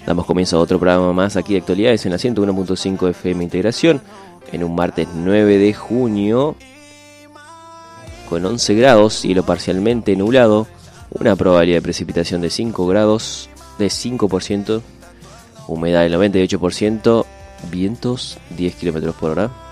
Damos comienzo a otro programa más aquí de actualidades en la 101.5 FM Integración, en un martes 9 de junio, con 11 grados, cielo parcialmente nublado, una probabilidad de precipitación de 5 grados, de 5%, humedad del 98%, vientos 10 km por hora.